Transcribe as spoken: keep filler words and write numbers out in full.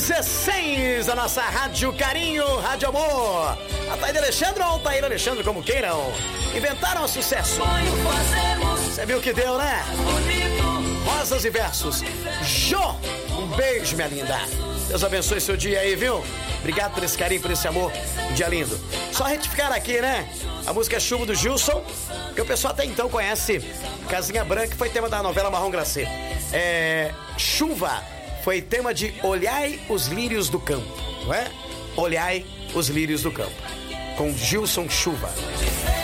dezesseis, a nossa Rádio Carinho, Rádio Amor. Altair Alexandre ou Altair Alexandre, como queiram. Inventaram o sucesso. Você viu que deu, né? Rosas e versos. Jô, um beijo, minha linda. Deus abençoe seu dia aí, viu? Obrigado por esse carinho, por esse amor. Um dia lindo. Só retificar aqui, né? A música é Chuva do Gilson, que o pessoal até então conhece. Casinha Branca, que foi tema da novela Marrom Glacê. É... Chuva foi tema de Olhai os Lírios do Campo, não é? Olhai os Lírios do Campo. Com Gilson Chuva.